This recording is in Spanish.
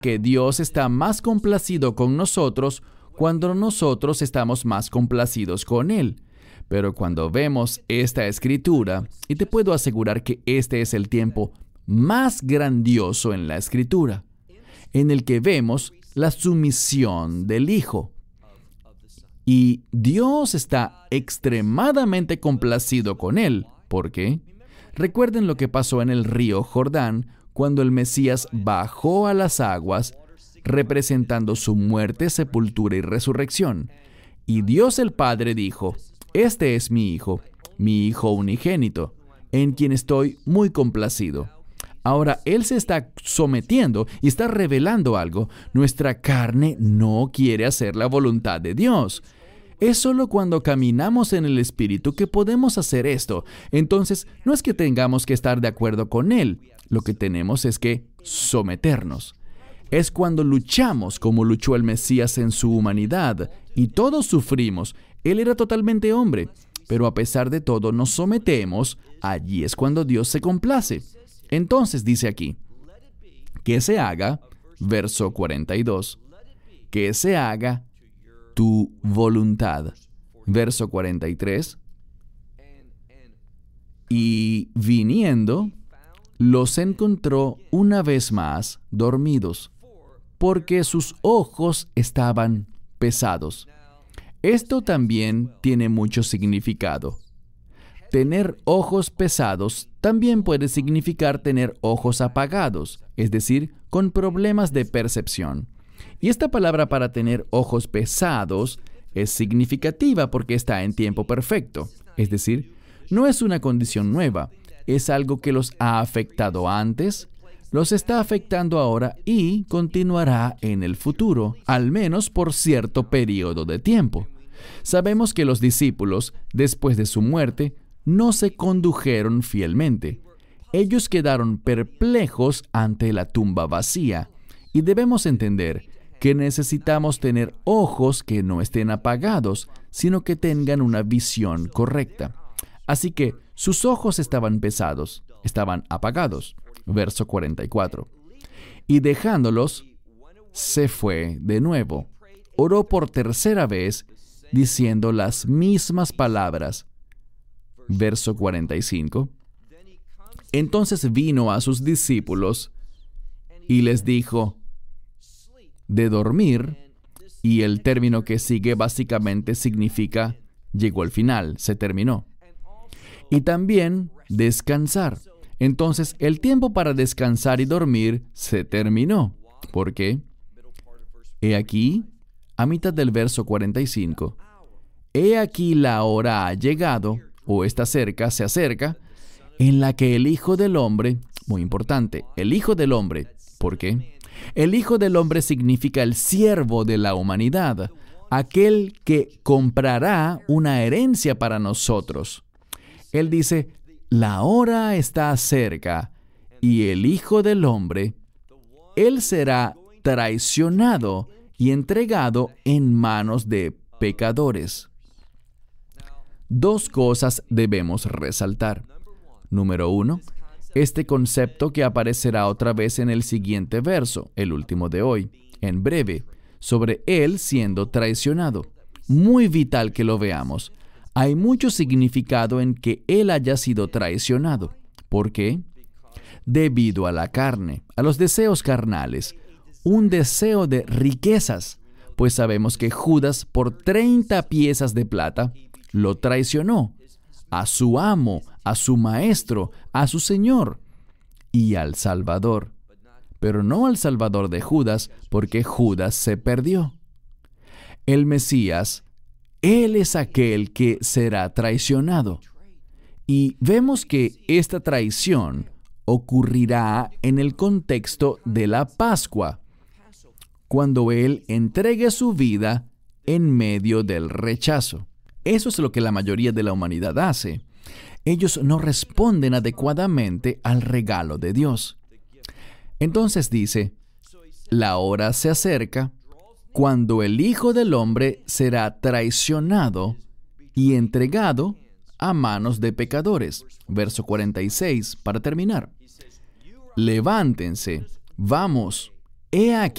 que Dios está más complacido con nosotros cuando nosotros estamos más complacidos con Él. Pero cuando vemos esta escritura, y te puedo asegurar que este es el tiempo más grandioso en la escritura, en el que vemos la sumisión del Hijo. Y Dios está extremadamente complacido con Él. ¿Por qué? Recuerden lo que pasó en el río Jordán cuando el Mesías bajó a las aguas, representando su muerte, sepultura y resurrección. Y Dios el Padre dijo: este es mi Hijo unigénito, en quien estoy muy complacido. Ahora, Él se está sometiendo y está revelando algo. Nuestra carne no quiere hacer la voluntad de Dios. Es solo cuando caminamos en el Espíritu que podemos hacer esto. Entonces, no es que tengamos que estar de acuerdo con Él. Lo que tenemos es que someternos. Es cuando luchamos como luchó el Mesías en su humanidad. Y todos sufrimos. Él era totalmente hombre. Pero a pesar de todo nos sometemos. Allí es cuando Dios se complace. Entonces dice aquí, que se haga, verso 42, que se haga tu voluntad. Verso 43, y viniendo, los encontró una vez más dormidos, porque sus ojos estaban pesados. Esto también tiene mucho significado. Tener ojos pesados también puede significar tener ojos apagados, es decir, con problemas de percepción. Y esta palabra para tener ojos pesados es significativa porque está en tiempo perfecto, es decir, no es una condición nueva, es algo que los ha afectado antes, los está afectando ahora y continuará en el futuro, al menos por cierto periodo de tiempo. Sabemos que los discípulos, después de su muerte, no se condujeron fielmente. Ellos quedaron perplejos ante la tumba vacía. Y debemos entender que necesitamos tener ojos que no estén apagados, sino que tengan una visión correcta. Así que sus ojos estaban pesados, estaban apagados. Verso 44. Y dejándolos, se fue de nuevo. Oró por tercera vez, diciendo las mismas palabras. Verso 45. Entonces vino a sus discípulos y les dijo, de dormir, y el término que sigue básicamente significa, llegó al final, se terminó. Y también descansar. Entonces el tiempo para descansar y dormir se terminó. ¿Por qué? He aquí, a mitad del verso 45, he aquí la hora ha llegado, o está cerca, se acerca, en la que el Hijo del Hombre, muy importante, el Hijo del Hombre, ¿por qué? El Hijo del Hombre significa el siervo de la humanidad, aquel que comprará una herencia para nosotros. Él dice, la hora está cerca, y el Hijo del Hombre, Él será traicionado y entregado en manos de pecadores. Dos cosas debemos resaltar. Número 1, este concepto que aparecerá otra vez en el siguiente verso, el último de hoy, en breve, sobre Él siendo traicionado. Muy vital que lo veamos. Hay mucho significado en que Él haya sido traicionado. ¿Por qué? Debido a la carne, a los deseos carnales, un deseo de riquezas, pues sabemos que Judas por 30 piezas de plata lo traicionó, a su amo, a su maestro, a su Señor y al Salvador. Pero no al Salvador de Judas, porque Judas se perdió. El Mesías, Él es aquel que será traicionado. Y vemos que esta traición ocurrirá en el contexto de la Pascua, cuando Él entregue su vida en medio del rechazo. Eso es lo que la mayoría de la humanidad hace. Ellos no responden adecuadamente al regalo de Dios. Entonces dice, la hora se acerca cuando el Hijo del Hombre será traicionado y entregado a manos de pecadores. Verso 46, para terminar. Levántense, vamos, He aquí